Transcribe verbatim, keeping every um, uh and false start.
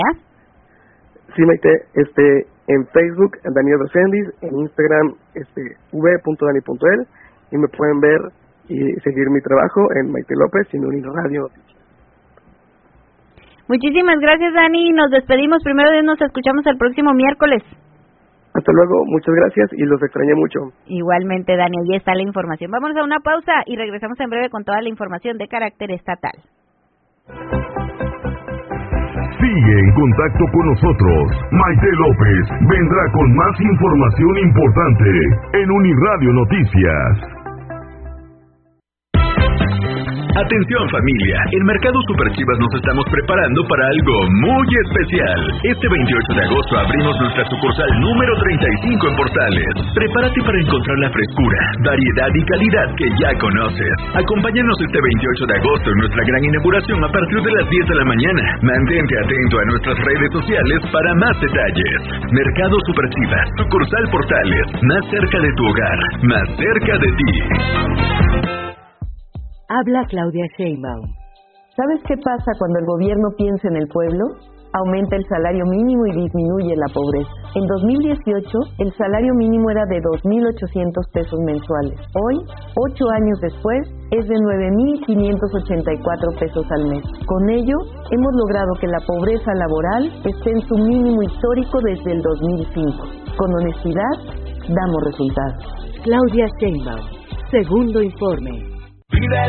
¿Ah? Sí, Maite, este, en Facebook, Daniel Docendis, en Instagram, este, v punto dani punto el, y me pueden ver y seguir mi trabajo en Maite López y en Uniradio. Muchísimas gracias, Dani. Nos despedimos. Primero de nos escuchamos el próximo miércoles. Hasta luego, muchas gracias y los extrañé mucho. Igualmente, Dani, ahí está la información. Vamos a una pausa y regresamos en breve con toda la información de carácter estatal. Sigue en contacto con nosotros. Maite López vendrá con más información importante en Uniradio Noticias. Atención familia, en Mercado Super Chivas nos estamos preparando para algo muy especial. Este veintiocho de agosto abrimos nuestra sucursal número treinta y cinco en Portales. Prepárate para encontrar la frescura, variedad y calidad que ya conoces. Acompáñanos este veintiocho de agosto en nuestra gran inauguración a partir de las diez de la mañana. Mantente atento a nuestras redes sociales para más detalles. Mercado Super Chivas, sucursal Portales, más cerca de tu hogar, más cerca de ti. Habla Claudia Sheinbaum. ¿Sabes qué pasa cuando el gobierno piensa en el pueblo? Aumenta el salario mínimo y disminuye la pobreza. En dos mil dieciocho, el salario mínimo era de dos mil ochocientos pesos mensuales. Hoy, ocho años después, es de nueve mil quinientos ochenta y cuatro pesos al mes. Con ello, hemos logrado que la pobreza laboral esté en su mínimo histórico desde el dos mil cinco. Con honestidad, damos resultados. Claudia Sheinbaum. Segundo informe. Vive